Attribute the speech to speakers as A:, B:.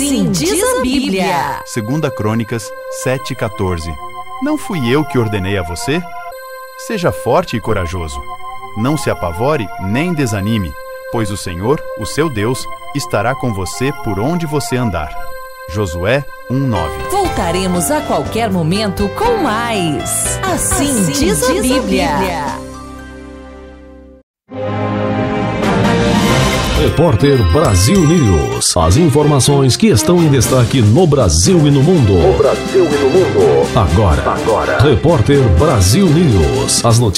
A: Assim diz a Bíblia.
B: 2 Crônicas 7,14. Não fui eu que ordenei a você? Seja forte e corajoso. Não se apavore nem desanime, pois o Senhor, o seu Deus, estará com você por onde você andar. Josué 1:9.
A: Voltaremos a qualquer momento com mais. Assim diz a Bíblia.
C: Repórter Brasil News. As informações que estão em destaque no Brasil e no mundo. Agora. Repórter Brasil News. As notícias